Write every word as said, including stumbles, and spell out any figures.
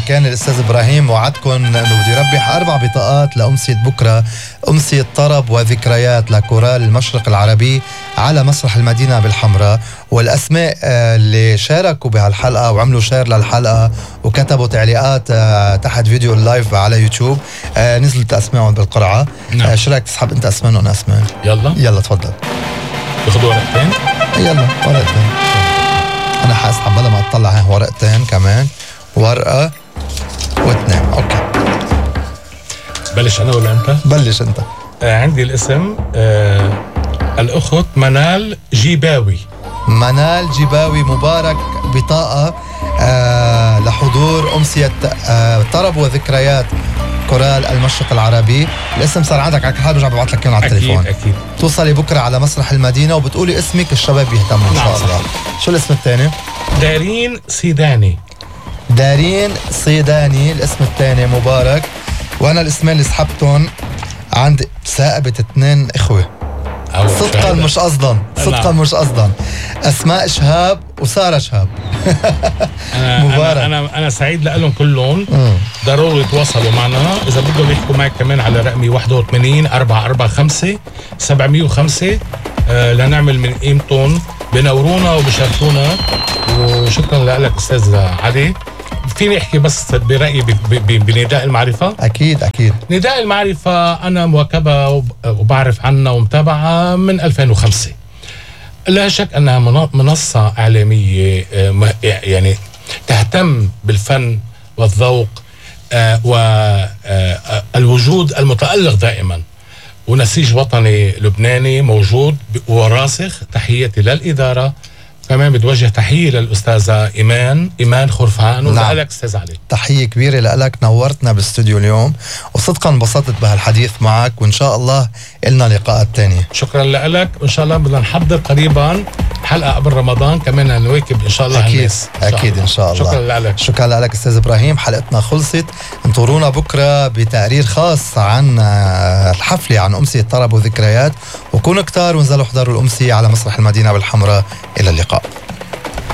كان الأستاذ إبراهيم وعدكم أنه بده يربح أربع بطاقات لأمسية بكرة، أمسية طرب وذكريات لكورال المشرق العربي على مسرح المدينة بالحمراء. والأسماء اللي شاركوا بهالحلقة وعملوا شير للحلقة وكتبوا تعليقات تحت فيديو اللايف على يوتيوب نزلت أسمائهم بالقرعة. نعم. شو رأيك تسحب أنت أسمان وأنا أسمان؟ يلا يلا تفضل. ياخذوا ورقتين؟ يلا ورقتين. أنا حاسحب بدل ما أطلع ورقتين كمان، ورقة واثنين. أوكي بلش أنا ولا أنت؟ بلش أنت. آه عندي الاسم آه الأخت منال جيباوي. منال جيباوي، مبارك بطاقة آه لحضور أمسية آه طرب وذكريات كورال المشرق العربي. الاسم صار عندك على حال، برجع ببعث لك اياهم على التليفون. أكيد أكيد. توصلي بكرة على مسرح المدينة وبتقولي اسمك، الشباب يهتموا إن شاء الله. شو الاسم الثاني؟ دارين سيداني. دارين صيداني الاسم الثاني، مبارك. وأنا الاسمين اللي سحبتهم عندي ثاقبة اثنين إخوة، صدقا مش قصدا، صدقا مش قصدا. اسماء شهاب وساره شهاب. أنا مبارك. أنا, أنا أنا سعيد لهم كلهم. ضروري يتواصلوا معنا إذا بدهم يحكوا معك كمان على رقمي واحد وثمانين أربعة أربعة خمسة سبعمية وخمسة آه لنعمل من قيمتهم، بنورونا وبشاركونا. وشكرا لك أستاذ علي. فيني احكي بس برأيي بنداء المعرفة؟ أكيد أكيد. نداء المعرفة أنا مواكبة وبعرف عنها ومتابعة من ألفين وخمسة. لا شك أنها منصة إعلامية يعني تهتم بالفن والذوق والوجود المتألق دائما، ونسيج وطني لبناني موجود وراسخ. تحياتي للإدارة، كمان بتوجه تحية للأستاذة إيمان إيمان خرفان. نعم. ولك أستاذ علي تحية كبيرة لك، نورتنا بالاستوديو اليوم وصدقا انبسطت بهالحديث معك، وإن شاء الله إلنا لقاءات تانية. شكرا لك، وإن شاء الله بدنا نحضر قريبا حلقة قبل رمضان كمان نواكب إن شاء الله. أكيد الناس إن شاء أكيد الله. إن شاء الله. شكرا لك. شكرا لك أستاذ إبراهيم. حلقتنا خلصت، انطرونا بكرة بتقرير خاص عن الحفلة عن أمسية طرب وذكريات، وكونوا كتار وانزلوا احضروا الأمسية على مسرح المدينة بالحمراء. إلى اللقاء.